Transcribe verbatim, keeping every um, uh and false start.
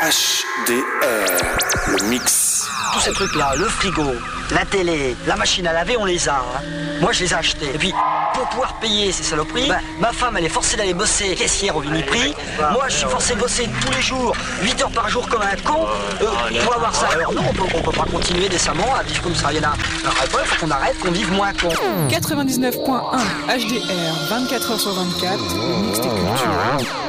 H D R, le mix. Tous ces trucs-là, le frigo, la télé, la machine à laver, on les a. Hein. Moi, je les ai achetés. Et puis, pour pouvoir payer ces saloperies, bah, ma femme, elle est forcée d'aller bosser caissière au Viniprix. Moi, je suis forcé de bosser tous les jours, huit heures par jour comme un con, euh, pour avoir ça. Alors non, on peut, on peut pas continuer décemment à vivre comme ça. Il y en a un il faut qu'on arrête, qu'on vive moins con. quatre-vingt-dix-neuf point un H D R, vingt-quatre heures sur vingt-quatre, le mix des cultures.